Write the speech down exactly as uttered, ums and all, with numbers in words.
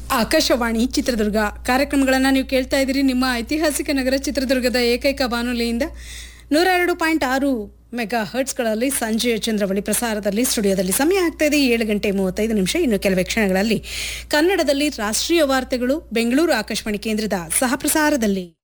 ಆಕಾಶವಾಣಿ ಚಿತ್ರದುರ್ಗ ಕಾರ್ಯಕ್ರಮಗಳನ್ನು ನೀವು ಕೇಳ್ತಾ ಇದ್ದೀರಿ. ನಿಮ್ಮ ಐತಿಹಾಸಿಕ ನಗರ ಚಿತ್ರದುರ್ಗದ ಏಕೈಕ ಬಾನುಲಿಯಿಂದ ನೂರ ಎರಡು ಪಾಯಿಂಟ್ ಆರು ಮೆಗಾ ಹರ್ಟ್ಸ್ಗಳಲ್ಲಿ ಸಂಜೆಯ ಚಂದ್ರವಳಿ ಪ್ರಸಾರದಲ್ಲಿ ಸ್ಟುಡಿಯೋದಲ್ಲಿ ಸಮಯ ಆಗ್ತಾ ಇದೆ ಏಳು ಗಂಟೆ ಮೂವತ್ತೈದು ನಿಮಿಷ. ಇನ್ನು ಕೆಲವೇ ಕ್ಷಣಗಳಲ್ಲಿ ಕನ್ನಡದಲ್ಲಿ ರಾಷ್ಟ್ರೀಯ ವಾರ್ತೆಗಳು ಬೆಂಗಳೂರು ಆಕಾಶವಾಣಿ ಕೇಂದ್ರದ ಸಹ ಪ್ರಸಾರದಲ್ಲಿ.